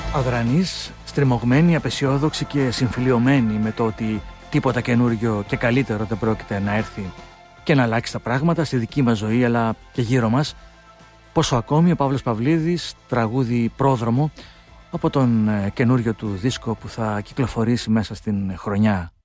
Αδρανείς, στριμωγμένοι, απεσιόδοξοι και συμφιλιωμένοι με το ότι τίποτα καινούριο και καλύτερο δεν πρόκειται να έρθει και να αλλάξει τα πράγματα στη δική μας ζωή αλλά και γύρω μας. Πόσο ακόμη ο Παύλος Παυλίδης, τραγούδι Πρόδρομο από τον καινούριο του δίσκο που θα κυκλοφορήσει μέσα στην χρονιά.